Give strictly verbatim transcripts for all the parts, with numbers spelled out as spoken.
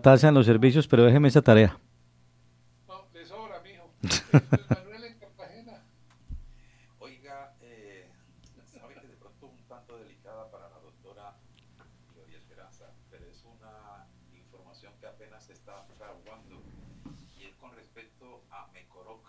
tasa en los servicios, pero déjeme esa tarea. No, de sobra, mijo. Eh, Luis Manuel en Cartagena. Oiga, eh, sabe que de pronto un tanto delicada para la doctora Gloria Esperanza, pero es una información que apenas se está fraguando y es con respecto a Mecoroc.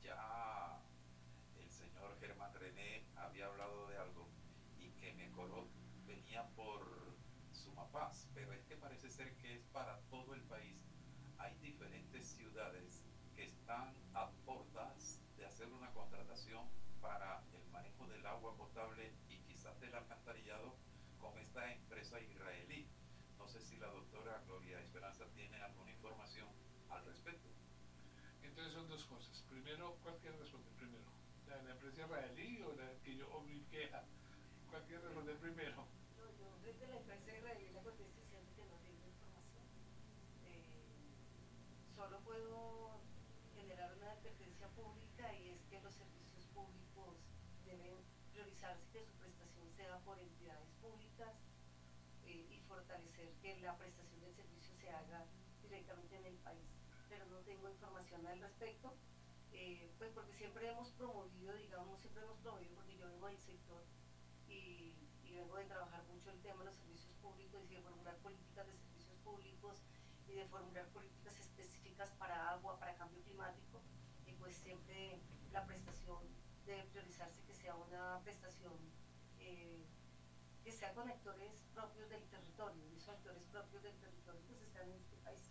Ya el señor Germán René había hablado de algo y que Mecoroc venía por Sumapaz, pero es que parece ser que es para todo el país. Hay diferentes ciudades que están a portas de hacer una contratación para el manejo del agua potable y quizás del alcantarillado con esta empresa israelí. No sé si la doctora Gloria Esperanza tiene alguna información al respecto. Entonces son dos cosas. Primero, ¿cuál quiere responder primero? ¿La de la empresa israelí o la que yo o mi queja? ¿Cuál quiere responder primero? No, yo desde la empresa israelí la contesté diciendo que no tengo información. Eh, Solo puedo generar una advertencia pública y es que los servicios públicos deben priorizarse que su prestación sea por entidades públicas eh, y fortalecer que la prestación del servicio se haga directamente en el país. Pero no tengo información al respecto, eh, pues porque siempre hemos promovido, digamos, siempre hemos promovido, porque yo vengo del sector y, y vengo de trabajar mucho el tema de los servicios públicos y de formular políticas de servicios públicos y de formular políticas específicas para agua, para cambio climático, y pues siempre la prestación debe priorizarse que sea una prestación eh, que sea con actores propios del territorio, y esos actores propios del territorio pues están en este país.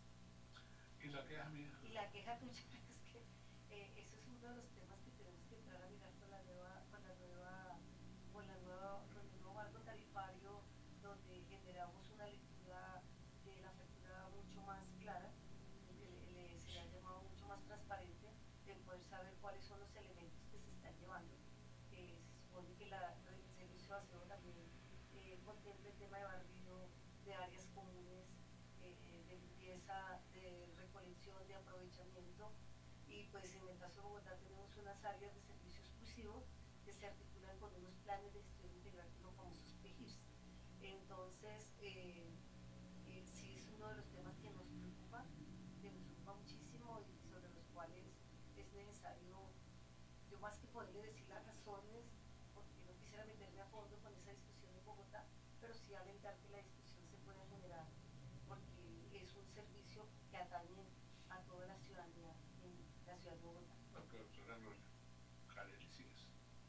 Y la queja mía. Y la queja tuya es que eh, eso es uno de los temas que tenemos que entrar a mirar con la nueva, con la nueva, con la nueva, con el nuevo marco tarifario, donde generamos una lectura de la factura mucho más clara, le, le, se le ha llamado mucho más transparente, de poder saber cuáles son los elementos que se están llevando. Eh, se supone que la, el servicio de aseo también eh, contempla el tema de barrido, de áreas comunes, eh, de limpieza, de recolección, de aprovechamiento, y pues en el caso de Bogotá tenemos unas áreas de servicio exclusivo que se articulan con unos planes de gestión integral, los famosos P G I S. Entonces, eh, eh, sí es uno de los temas que nos preocupa, que nos preocupa muchísimo y sobre los cuales es necesario, yo más que poderle decir las razones, porque no quisiera meterme a fondo con esa discusión en Bogotá, pero sí alentar que la discusión se pueda generar, porque es un servicio que atañe a toda la ciudadanía en la ciudad de Bogotá. No, pero doctora Gloria, Canel sí es.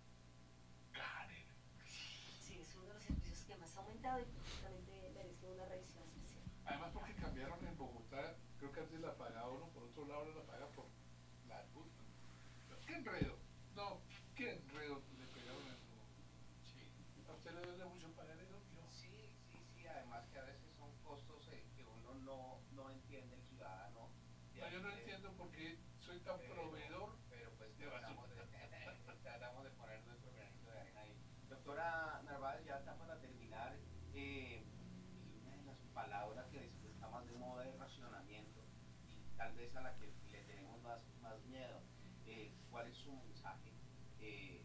Canel. Sí, es uno de los servicios que más ha aumentado y que justamente merece una revisión especial. Además porque cambiaron en Bogotá, creo que antes la pagaba uno por otro lado, ahora la paga por la luz. ¿Qué enredo? No, ¿qué enredo le pegaron a eso? Sí. ¿A usted le duele mucho pagar eso? Yo. Sí, sí, sí, además que a veces son costos eh, que uno no, no entiende el ciudadano. No, yo no entiendo por qué soy tan pero, proveedor pero pues de tratamos basura. de, tratamos de poner nuestro granito de arena ahí. Doctora Narváez, ya está para terminar, eh, y una de las palabras que está más de moda es racionamiento, y tal vez a la que le tenemos más, más miedo. Eh, ¿Cuál es su mensaje eh,